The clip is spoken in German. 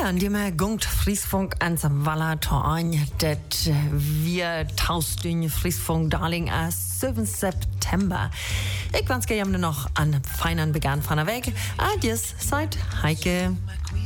an dem gungt Friesfunk ans Wallertorn, det wir tausend Friesfunk Darling as 7. September. Ich wünsche dir noch einen feinen Beginn von der Weg. Adios, seid Heike.